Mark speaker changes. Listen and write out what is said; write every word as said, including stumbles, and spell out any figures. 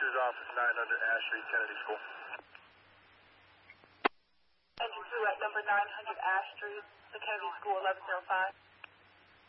Speaker 1: is Office nine hundred Ash Street, Kennedy School.
Speaker 2: Engine two at number nine hundred Ash Street, the Kennedy School, eleven oh five.